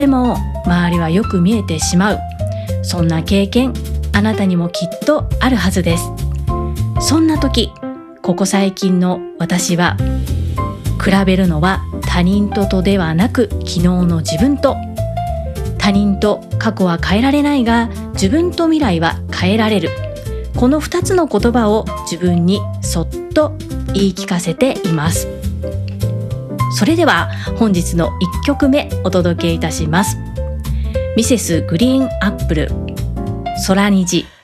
でも周りはよく見えてしまう。そんな経験、あなたにもきっとあるはずです。そんな時、ここ最近の私は、比べるのは他人とではなく昨日の自分と。他人と過去は変えられないが、自分と未来は変えられる。この2つの言葉を自分にそっと言い聞かせています。それでは本日の1曲目お届けいたします。ミセスグリーンアップル、空虹。